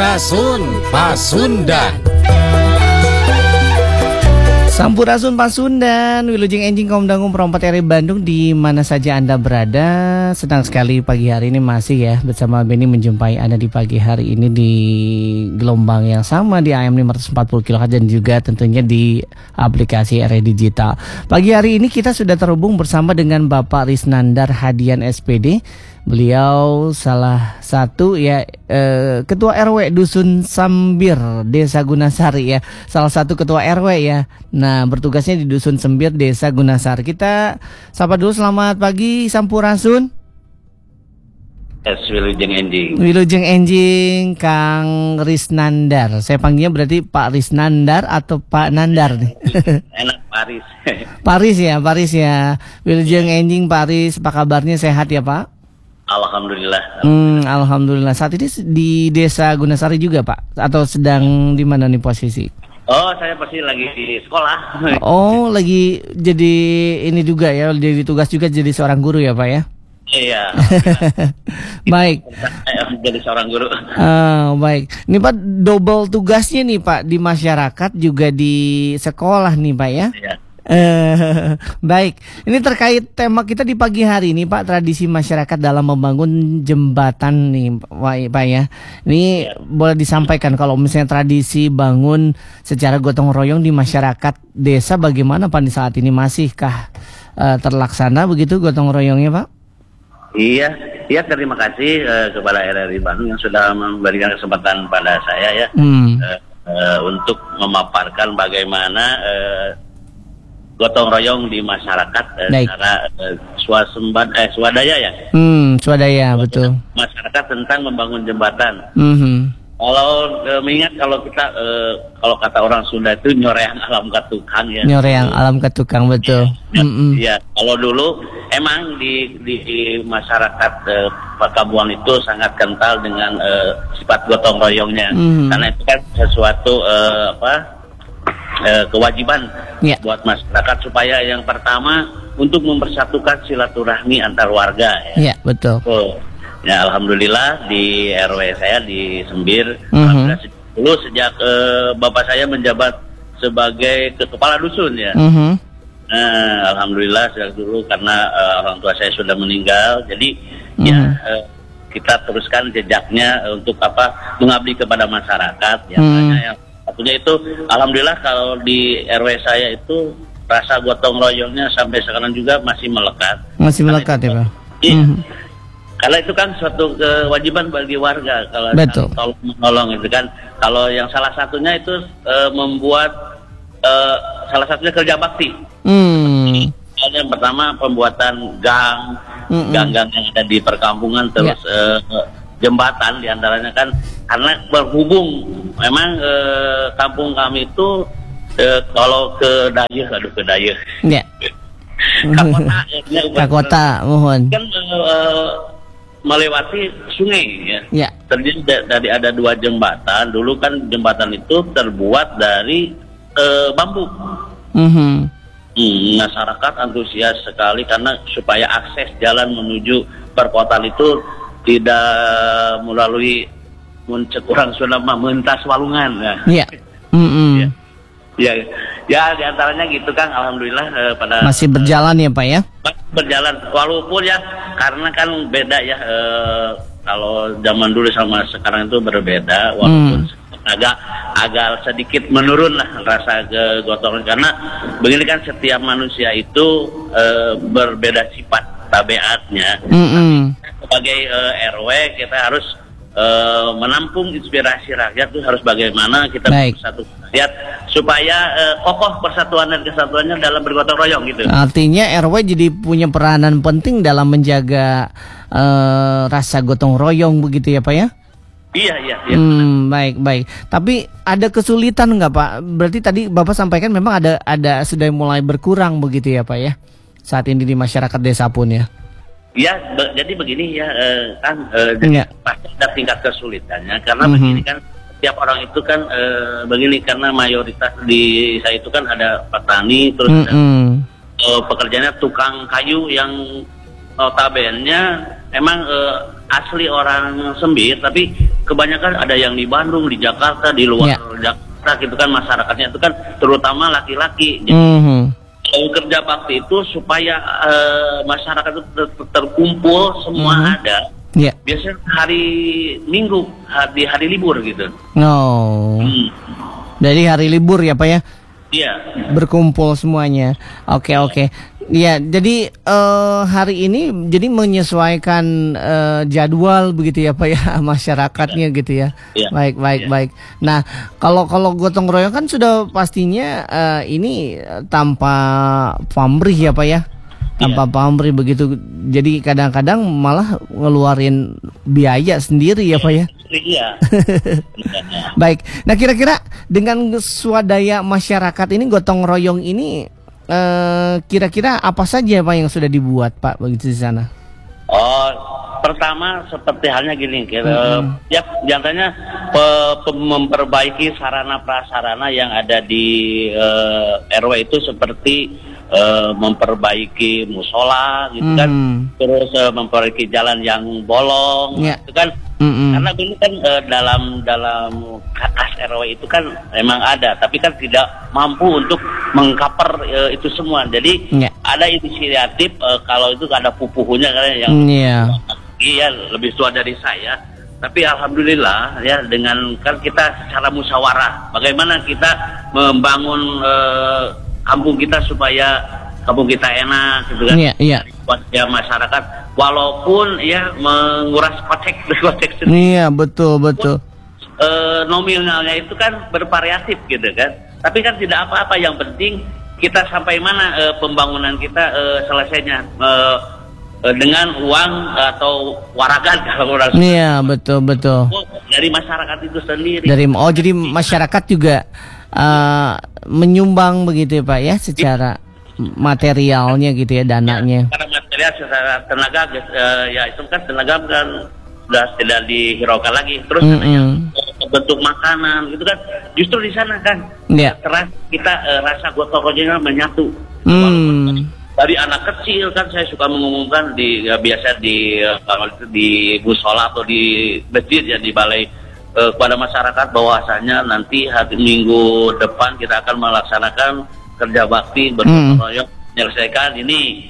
Sampurasun Pasundan. Sampurasun Pasundan, Wilujeng Enjing Kaum Dangu Perompat RI Bandung, di mana saja Anda berada. Senang sekali pagi hari ini masih ya bersama Benny menjumpai Anda di pagi hari ini di gelombang yang sama di AM 540 kHz dan juga tentunya di aplikasi RI Digital. Pagi hari ini kita sudah terhubung bersama dengan Bapak Risnandar Hadian SPD. Beliau salah satu ya ketua RW Dusun Sambir, Desa Gunasari ya. Salah satu ketua RW ya. Nah, bertugasnya di Dusun Sambir, Desa Gunasari. Kita sapa dulu, selamat pagi Sampurasun. Wilujeng Enjing. Wilujeng Enjing, Kang Risnandar. Saya panggilnya berarti Pak Risnandar atau Pak Nandar nih? Enak Paris. Paris ya. Wilujeng Enjing Paris, apa kabarnya, sehat ya Pak? Alhamdulillah. Alhamdulillah. Saat ini di Desa Gunasari juga Pak? Atau sedang di mana nih posisi? Oh, saya pasti lagi di sekolah. Oh, lagi jadi ini juga ya, jadi tugas juga jadi seorang guru ya Pak ya? Iya. Baik. Jadi seorang guru. Baik. Ini Pak double tugasnya nih Pak, di masyarakat juga di sekolah nih Pak ya? Iya. Baik, ini terkait tema kita di pagi hari ini Pak, tradisi masyarakat dalam membangun jembatan nih Pak ya. Ini boleh disampaikan kalau misalnya tradisi bangun secara gotong royong di masyarakat desa bagaimana Pak di saat ini, masihkah terlaksana begitu gotong royongnya Pak? Iya, terima kasih kepada RRI Bandung yang sudah memberikan kesempatan pada saya ya untuk memaparkan bagaimana gotong royong di masyarakat secara swadaya ya. Swadaya betul. Masyarakat tentang membangun jembatan. Kalau mengingat kalau kita kalau kata orang Sunda itu nyoreang alam ke tukang ya. Nyoreang alam ke tukang betul. Iya. Kalau dulu emang di masyarakat Pakabuang itu sangat kental dengan sifat gotong royongnya. Karena itu kan sesuatu kewajiban buat masyarakat supaya yang pertama untuk mempersatukan silaturahmi antar warga ya. Betul. Ya, alhamdulillah di RW saya di Sembir dulu sejak bapak saya menjabat sebagai kepala dusun ya. Alhamdulillah sejak dulu karena orang tua saya sudah meninggal, jadi kita teruskan jejaknya untuk mengabdi kepada masyarakat yang satunya itu alhamdulillah kalau di RW saya itu rasa gotong royongnya sampai sekarang juga masih melekat. Masih melekat ya Pak? Iya. Karena itu kan suatu kewajiban bagi warga kalau tolong menolong itu kan. Kalau yang salah satunya itu membuat salah satunya kerja bakti. Yang pertama pembuatan gang-gang yang ada di perkampungan, terus jembatan diantaranya kan karena berhubung memang kampung kami itu kalau ke Dayeuh ke kota mohon kan melewati sungai ya. Terdiri dari ada 2 jembatan. Dulu kan jembatan itu terbuat dari bambu. Masyarakat antusias sekali karena supaya akses jalan menuju perkotaan itu tidak melalui kurang sudah mentas walungan ya. Ya diantaranya gitu Kang, alhamdulillah pada masih berjalan ya Pak ya. Berjalan walaupun ya karena kan beda ya kalau zaman dulu sama sekarang itu berbeda, walaupun agak sedikit menurun lah rasa kegotong karena begini kan setiap manusia itu berbeda sifat tabiatnya. Sebagai RW kita harus menampung inspirasi rakyat itu harus bagaimana kita bersatu rakyat supaya kokoh persatuan dan kesatuannya dalam bergotong royong gitu. Artinya RW jadi punya peranan penting dalam menjaga rasa gotong royong begitu ya Pak ya? Iya. Baik. Tapi ada kesulitan nggak Pak? Berarti tadi Bapak sampaikan memang ada sudah mulai berkurang begitu ya Pak ya? Saat ini di masyarakat desa pun ya? Ya, jadi begini ya pasti ada tingkat kesulitannya karena begini kan setiap orang itu kan begini karena mayoritas di saya itu kan ada petani terus ada pekerjaannya tukang kayu yang notabene emang asli orang Sembir, tapi kebanyakan ada yang di Bandung, di Jakarta, di luar Jakarta gitu kan, masyarakatnya itu kan terutama laki-laki. Jadi kerja bakti itu supaya masyarakat itu terkumpul semua ada. Biasanya hari Minggu, di hari libur gitu. Dari hari libur ya Pak ya? Iya. Berkumpul semuanya. Oke. Ya, jadi hari ini jadi menyesuaikan jadwal begitu ya Pak ya, masyarakatnya gitu ya. Baik. Nah, kalau gotong royong kan sudah pastinya ini tanpa pamrih ya Pak ya. Tanpa pamrih begitu. Jadi kadang-kadang malah ngeluarin biaya sendiri ya Pak ya. Iya. Baik. Nah, kira-kira dengan swadaya masyarakat ini, gotong royong ini kira-kira apa saja Pak yang sudah dibuat Pak begitu di sana? Pertama seperti halnya gini, biasanya memperbaiki sarana prasarana yang ada di RW itu seperti memperbaiki musola gitu kan, terus memperbaiki jalan yang bolong gitu kan. Karena ini kan dalam kas RW itu kan memang ada, tapi kan tidak mampu untuk mengcover itu semua. Jadi ada inisiatif kalau itu ada pupuhunya kan yang lebih tua dari saya. Tapi alhamdulillah ya, dengan kan kita secara musyawarah bagaimana kita membangun kampung kita supaya kampung kita enak gitu kan. Ya masyarakat walaupun ya menguras kocek sendiri. Iya, betul. Nominalnya itu kan bervariatif gitu kan. Tapi kan tidak apa-apa, yang penting kita sampai mana pembangunan kita selesainya dengan uang atau waragan kalau orang. Iya, betul. Dari masyarakat itu sendiri. Jadi masyarakat juga menyumbang begitu ya Pak ya, secara materialnya gitu ya, dananya. Karena material secara tenaga ya itu kan tenaga kan sudah tidak dihiraukan lagi. Terus bentuk makanan gitu kan, justru di sana kan terasa kita rasa gotong royongnya menyatu. Dari anak kecil kan saya suka mengumumkan biasa di musola atau di masjid ya, di balai kepada masyarakat bahwasanya nanti hari Minggu depan kita akan melaksanakan kerja bakti bergotong royong menyelesaikan ini.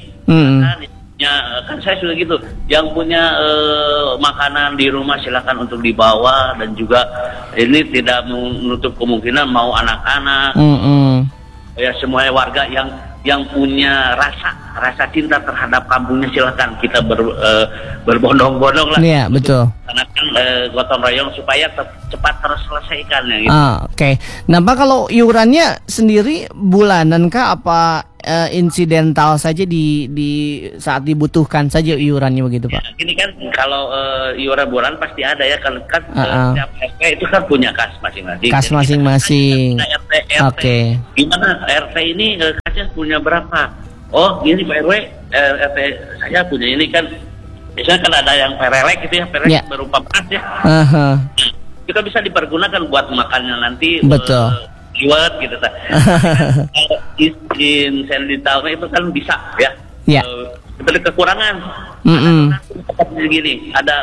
Kan saya sudah gitu, yang punya makanan di rumah silakan untuk dibawa, dan juga ini tidak menutup kemungkinan mau anak-anak ya, semuanya warga yang punya rasa cinta terhadap kampungnya silakan kita berbondong-bondong lah. Iya, betul. Karena kan gotong royong supaya cepat terselesaikan ya gitu. Oke. Nah Pak, kalau iurannya sendiri bulanan kah apa insidental saja di saat dibutuhkan saja iurannya begitu Pak? Ya, gini kan, kalau iuran bulanan pasti ada ya, kan setiap RT itu kan punya kas masing-masing. Kas masing-masing. Oke. Gimana RT ini kasnya punya berapa? Oh, ini Pak RW, RT saya punya ini kan. Biasanya kan ada yang perelek gitu ya, perelek berupa beras ya. Kita bisa dipergunakan buat makannya nanti. Betul. Liwat gitu kan. Kalau izin senditawa itu kan bisa ya. Seperti kekurangan. Seperti gini, ada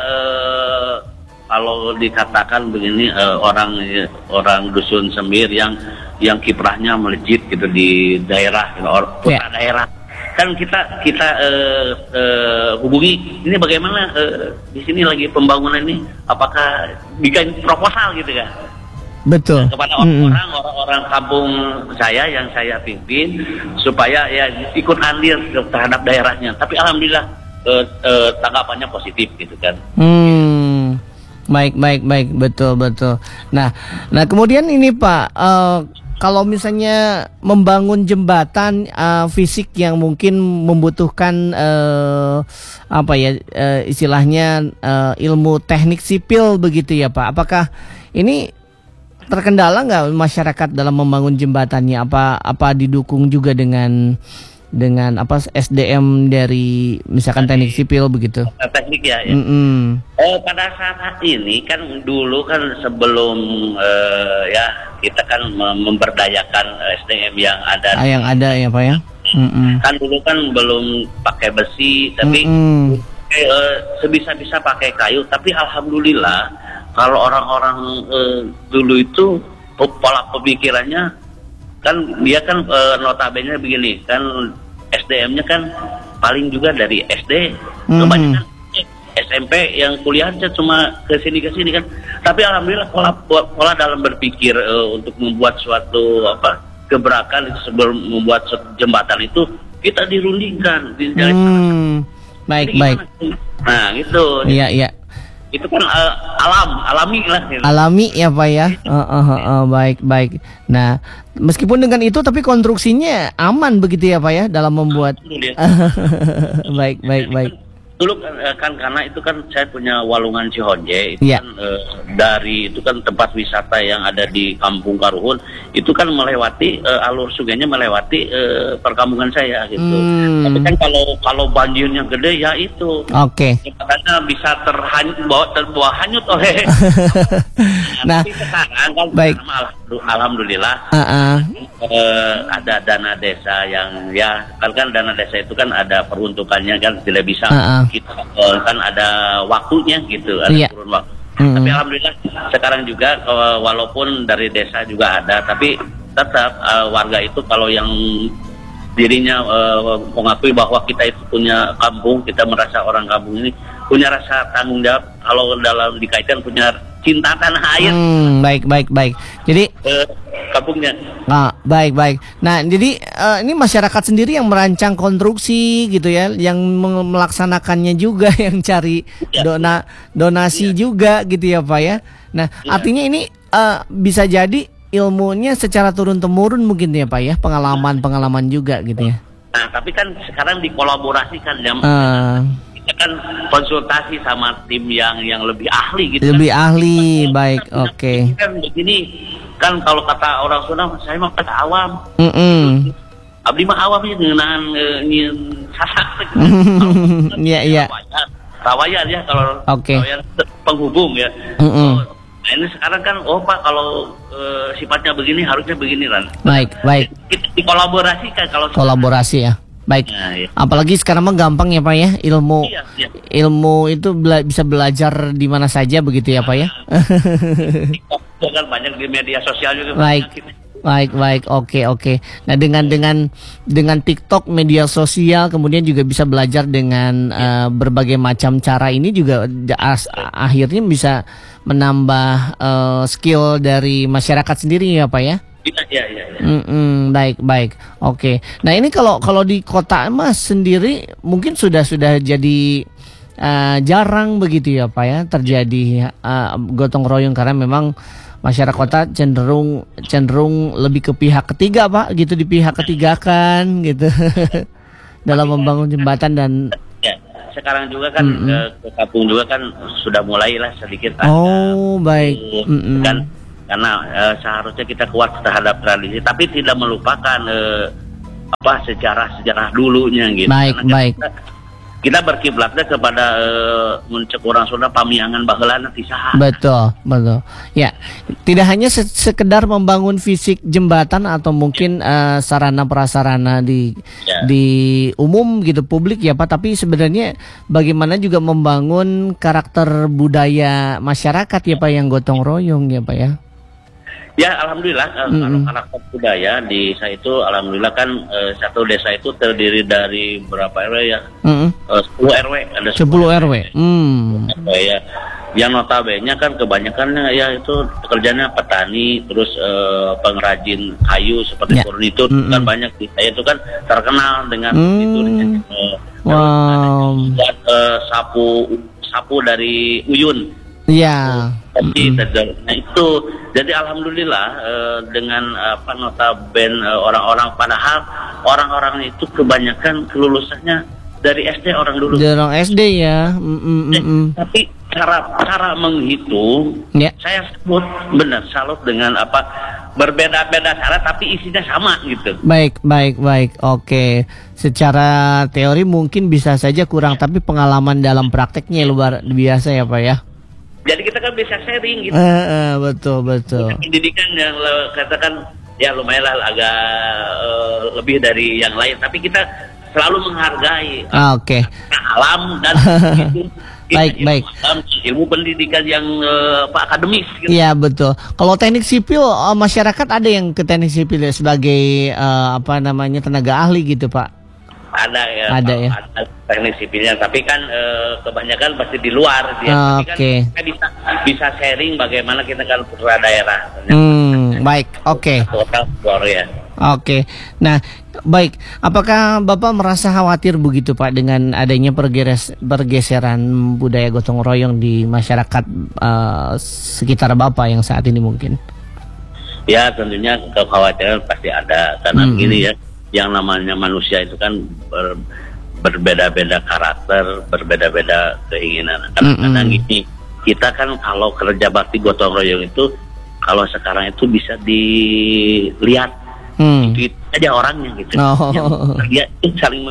kalau dikatakan begini, orang dusun Sembir yang kiprahnya melejit gitu di daerah, putra daerah. Kan kita hubungi ini bagaimana di sini lagi pembangunan ini, apakah bikin proposal gitu kan? Betul. Kepada orang-orang kampung saya yang saya pimpin supaya ya ikut andil terhadap daerahnya. Tapi alhamdulillah tanggapannya positif gitu kan. Baik, betul. Nah kemudian ini Pak, kalau misalnya membangun jembatan fisik yang mungkin membutuhkan istilahnya ilmu teknik sipil begitu ya Pak, apakah ini terkendala nggak masyarakat dalam membangun jembatannya? Apa didukung juga dengan SDM dari misalkan teknik sipil begitu? Teknik ya. Pada saat ini kan dulu kan sebelum kita kan memberdayakan SDM yang ada. Yang ada ya Pak ya. Kan dulu kan belum pakai besi, tapi sebisa-bisa pakai kayu. Tapi alhamdulillah kalau orang-orang dulu itu pola pemikirannya kan dia kan notabene begini kan, SDM-nya kan paling juga dari SD, kebanyakan SMP yang kuliahnya cuma ke sini kan. Tapi alhamdulillah pola dalam berpikir untuk membuat suatu gebrakan sebelum membuat jembatan itu kita dirundingkan. Baik. Nah, gitu. Iya. Itu kan alami lah. Alami ya Pak ya. Baik. Nah, meskipun dengan itu tapi konstruksinya aman begitu ya Pak ya dalam membuat. Baik. Dulu kan karena itu kan saya punya Walungan Cihonje itu kan dari itu kan tempat wisata yang ada di Kampung Karuhun itu kan melewati alur sungainya melewati perkampungan saya gitu. Tapi kan kalau banjirnya gede ya itu. Oke. Makanya bisa terbawa hanyut oleh. Nah, tapi sekarang kan baik. Alhamdulillah ada dana desa yang ya kan dana desa itu kan ada peruntukannya kan tidak bisa kita kan ada waktunya gitu, ada kurun waktu. Tapi alhamdulillah sekarang juga walaupun dari desa juga ada, tapi tetap warga itu kalau yang dirinya mengakui bahwa kita itu punya kampung, kita merasa orang kampung ini punya rasa tanggung jawab kalau dalam dikaitkan punya cinta tanah air. Baik. Jadi kampungnya. Nah, baik. Nah, jadi ini masyarakat sendiri yang merancang konstruksi gitu ya, yang melaksanakannya juga, yang cari donasi juga gitu ya Pak ya. Nah, artinya ini bisa jadi ilmunya secara turun-temurun mungkin ya Pak ya, pengalaman juga gitu ya. Nah, tapi kan sekarang dikolaborasikan ya. Kita kan konsultasi sama tim yang lebih ahli gitu. Lebih ahli, baik, oke. Kan begini, kan kalau kata orang Sunda, saya mah kata awam. Abdi mah awam ya dengan sasak. Iya. Tawayan ya kalau tawayan penghubung ya. Nah ini sekarang kan, Pak kalau sifatnya begini harusnya begini kan. Baik. Kita dikolaborasikan kalau kolaborasi ya. Baik. Nah, iya. Apalagi sekarang mah gampang ya Pak ya, ilmu itu bisa belajar di mana saja begitu ya Pak ya. Kan banyak di media sosial juga. Baik. Oke. Nah dengan TikTok, media sosial, kemudian juga bisa belajar dengan berbagai macam cara ini juga akhirnya bisa menambah skill dari masyarakat sendiri ya Pak ya. Iya. Baik. Oke. Nah ini kalau di kota Mas sendiri mungkin sudah jadi jarang begitu ya Pak ya terjadi gotong royong, karena memang masyarakat kota cenderung lebih ke pihak ketiga Pak gitu, di pihak ketigakan gitu dalam membangun jembatan. Dan sekarang juga kan ke kampung juga kan sudah mulailah sedikit. Baik. Kan karena seharusnya kita kuat terhadap tradisi, tapi tidak melupakan sejarah dulunya gitu. Baik. Kita berkiblatnya kepada muncul orang Sunda pamiangan baheulana ti saha. Betul. Ya, tidak hanya sekedar membangun fisik jembatan atau mungkin sarana prasarana di umum gitu, publik ya Pak, tapi sebenarnya bagaimana juga membangun karakter budaya masyarakat ya Pak yang gotong royong ya Pak ya. Ya alhamdulillah kalau karakter budaya di desa itu alhamdulillah kan satu desa itu terdiri dari berapa RW ya? 10 RW, ada 10 RW. RW ya. Yang notabene kan kebanyakan ya itu pekerjaannya petani, terus pengrajin kayu seperti furnitur kan banyak di saya itu kan terkenal dengan furniturnya. Dan sapu dari Uyun. Iya. Nah itu jadi alhamdulillah dengan notabene orang-orang, padahal orang-orang itu kebanyakan kelulusannya dari SD orang dulu. Dari orang SD ya. Tapi cara menghitung saya salut dengan berbeda-beda cara tapi isinya sama gitu. Baik. Oke. Secara teori mungkin bisa saja kurang, tapi pengalaman dalam prakteknya luar biasa ya Pak ya. Jadi kita kan bisa sharing gitu. Betul. Pendidikan yang katakan ya lumayan lah agak lebih dari yang lain, tapi kita selalu menghargai Oke. alam dan Baik, baik. Ilmu pendidikan yang akademis. Gitu. Iya betul. Kalau teknik sipil, masyarakat ada yang ke teknik sipil ya, sebagai tenaga ahli gitu Pak? Ada ya. Ada ya. Ada teknik sipilnya, tapi kan kebanyakan pasti di luar dia. Tapi kan kita bisa sharing bagaimana kita kan putra daerah. Baik, oke. Ya. Oke. Nah, baik. Apakah Bapak merasa khawatir begitu Pak dengan adanya pergeseran budaya gotong royong di masyarakat sekitar Bapak yang saat ini mungkin? Ya, tentunya kekhawatiran pasti ada karena begini ya. Yang namanya manusia itu kan berbeda-beda karakter, berbeda-beda keinginan. Kadang-kadang gini, kita kan kalau kerja bakti gotong royong itu, kalau sekarang itu bisa dilihat itu aja orangnya gitu. Dia itu saling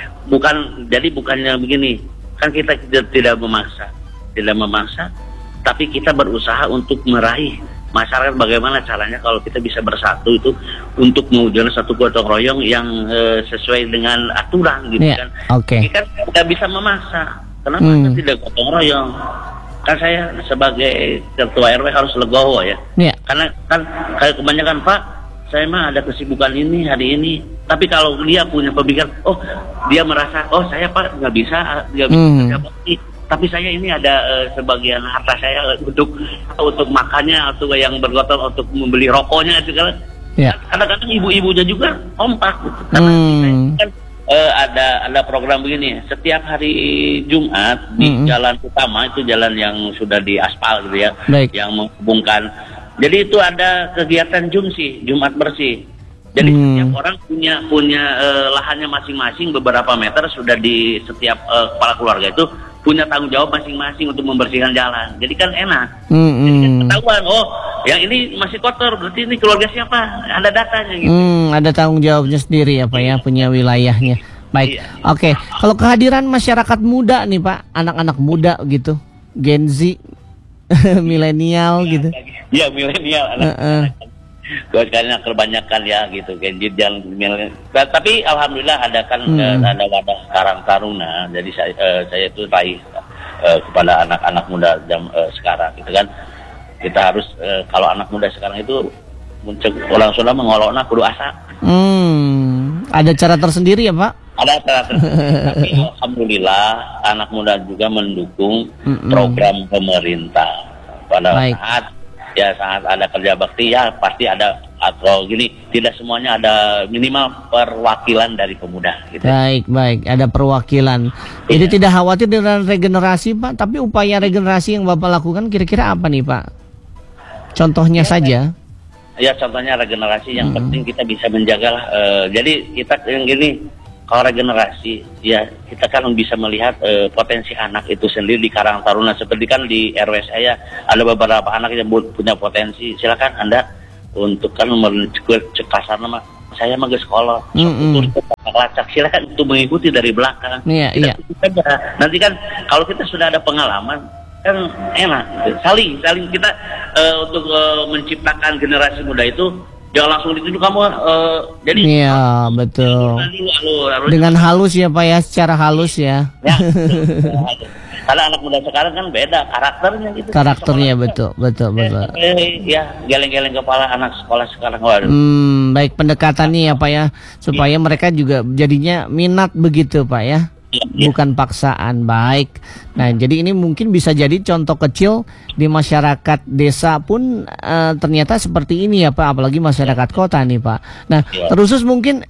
bukannya begini, kan kita tidak memaksa, tapi kita berusaha untuk meraih masyarakat bagaimana caranya kalau kita bisa bersatu itu untuk mewujudkan satu gotong royong yang sesuai dengan aturan gitu kan. Kita nggak bisa memaksa. Kenapa kita tidak gotong royong? Kan saya sebagai ketua RW harus legowo ya. Karena kan kayak kebanyakan Pak, saya mah ada kesibukan ini hari ini. Tapi kalau dia punya pemikiran, dia merasa, saya Pak nggak bisa kerja bakti. Tapi saya ini ada sebagian harta saya untuk makannya atau yang bergotong untuk membeli rokoknya itu kan. Kadang-kadang ibu-ibunya juga kompak. Karena kan ada program begini. Setiap hari Jumat di jalan utama itu jalan yang sudah diaspal gitu ya, yang menghubungkan. Jadi itu ada kegiatan Jumat bersih. Jadi setiap orang punya lahannya masing-masing beberapa meter sudah di setiap kepala keluarga itu punya tanggung jawab masing-masing untuk membersihkan jalan. Jadi kan enak. Jadi kan ketahuan, yang ini masih kotor, berarti ini keluarga siapa? Ada datanya gitu. Ada tanggung jawabnya sendiri ya Pak ya, punya wilayahnya. Baik. Oke. Kalau kehadiran masyarakat muda nih Pak, anak-anak muda gitu, Gen Z, milenial gitu. Iya, milenial. Karena kebanyakan ya gitu kan yang tapi alhamdulillah ada wadah Karang Taruna. Jadi saya itu raih kepada anak-anak muda sekarang gitu kan. Kita harus kalau anak muda sekarang itu orang Sunda mengolokna kudu asa. Ada cara tersendiri ya Pak? Ada cara tersendiri. Tapi alhamdulillah anak muda juga mendukung program pemerintah pada saat ada kerja bakti ya pasti ada, atau gini, tidak semuanya ada, minimal perwakilan dari pemuda gitu. Baik, ada perwakilan. Jadi tidak khawatir dengan regenerasi Pak, tapi upaya regenerasi yang Bapak lakukan kira-kira apa nih Pak? Contohnya saja. Ya contohnya regenerasi yang penting kita bisa menjaga jadi kita yang gini, kalau regenerasi ya kita kan bisa melihat potensi anak itu sendiri di Karang Taruna. Seperti kan di RW saya ada beberapa anak yang punya potensi. Silakan Anda untuk kan cekasan nama saya mah sekolah. Lacak silakan untuk mengikuti dari belakang. Iya. Nanti kan kalau kita sudah ada pengalaman kan enak. Saling kita untuk menciptakan generasi muda itu jangan langsung dituju kamu jadi iya betul dengan halus ya Pak ya, secara halus ya. Karena anak muda sekarang kan beda karakternya gitu. Betul. Ya geleng-geleng kepala anak sekolah sekarang. Waduh. Baik, pendekatannya ya Pak ya, supaya mereka juga jadinya minat begitu Pak ya. Bukan paksaan. Baik. Nah, jadi ini mungkin bisa jadi contoh kecil di masyarakat desa pun ternyata seperti ini ya Pak, apalagi masyarakat kota nih Pak. Nah, terusus mungkin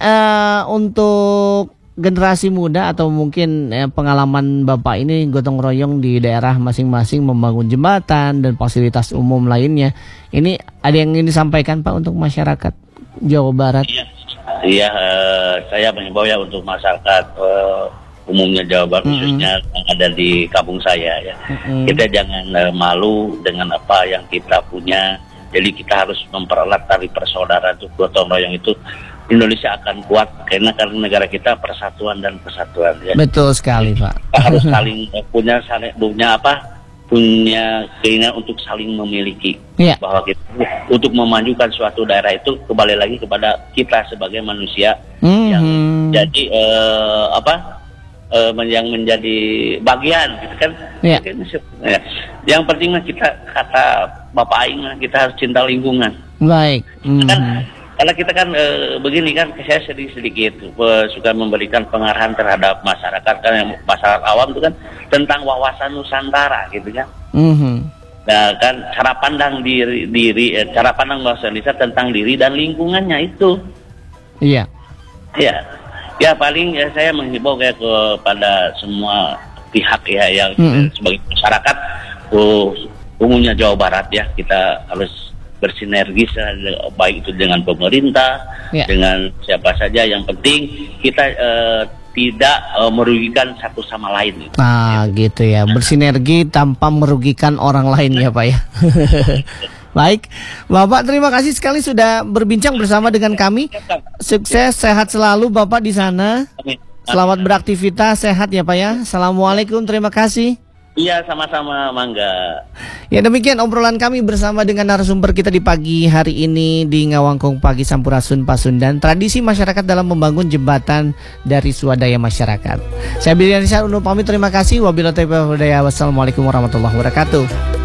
untuk generasi muda atau mungkin pengalaman Bapak ini gotong royong di daerah masing-masing membangun jembatan dan fasilitas umum lainnya. Ini ada yang ingin disampaikan Pak untuk masyarakat Jawa Barat? Iya, saya mengimbau ya untuk masyarakat umumnya Jawa Barat, khususnya yang ada di kampung saya ya. Kita jangan malu dengan apa yang kita punya. Jadi kita harus mempererat tali persaudaraan untuk gotong royong itu. Indonesia akan kuat karena negara kita persatuan dan kesatuan ya. Betul sekali Pak. Kita harus saling punya keinginan untuk saling memiliki. Bahwa kita untuk memajukan suatu daerah itu kembali lagi kepada kita sebagai manusia yang jadi yang menjadi bagian gitu kan. Ya. Ya. Yang penting mah kita, kata Bapak Aing mah, kita harus cinta lingkungan. Baik. Kan, karena kita kan begini kan, saya sedikit suka memberikan pengarahan terhadap masyarakat kan, yang masyarakat awam itu kan tentang wawasan Nusantara gitu kan. Nah kan cara pandang diri cara pandang bahasa Indonesia tentang diri dan lingkungannya itu. Iya. Ya paling saya menghimbau kayak kepada semua pihak ya yang sebagai masyarakat umumnya Jawa Barat ya, kita harus bersinergi baik itu dengan pemerintah, dengan siapa saja, yang penting kita tidak merugikan satu sama lain. Gitu ya, bersinergi tanpa merugikan orang lain ya Pak ya. Baik, Bapak terima kasih sekali sudah berbincang bersama dengan kami. Sukses, sehat selalu Bapak di sana. Selamat beraktivitas, sehat ya Pak ya. Assalamualaikum, terima kasih. Iya, sama-sama, Mangga. Ya demikian obrolan kami bersama dengan narasumber kita di pagi hari ini di Ngawangkung Pagi Sampurasun Pasundan. Tradisi masyarakat dalam membangun jembatan dari swadaya masyarakat. Saya Bilian Syar undur pamit, terima kasih. Wabillahi taufiq wal hidayah. Wassalamualaikum warahmatullahi wabarakatuh.